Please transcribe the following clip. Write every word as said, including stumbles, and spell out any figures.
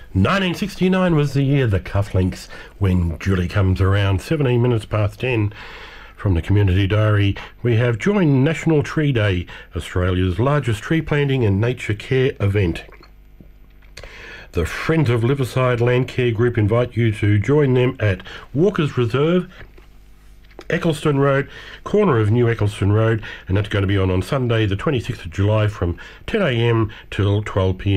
nineteen sixty-nine was the year, the cufflinks, when Julie comes around. seventeen minutes past ten. From the Community Diary, we have joined National Tree Day, Australia's largest tree planting and nature care event. The Friends of Liverside Land Care Group invite you to join them at Walker's Reserve, Eccleston Road, corner of New Eccleston Road, and that's going to be on on Sunday the twenty-sixth of July from ten a m till twelve p m